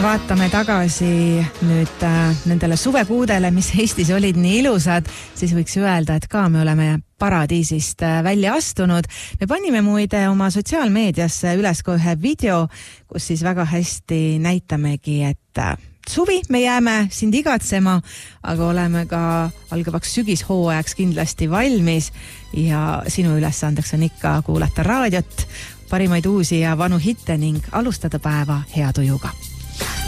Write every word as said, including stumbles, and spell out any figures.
vaatame tagasi nüüd äh, nendele suvekuudele, mis Eestis olid nii ilusad, siis võiks öelda, et ka me oleme paradiisist äh, välja astunud. Me panime muide oma sotsiaalmeediasse üles ka ühe video, kus siis väga hästi näitamegi, et äh, suvi me jääme sind igatsema, aga oleme ka algavaks sügishooajaks kindlasti valmis ja sinu ülesandeks on ikka kuulata raadiot, parimaid uusi ja vanu hitte ning alustada päeva hea tujuga.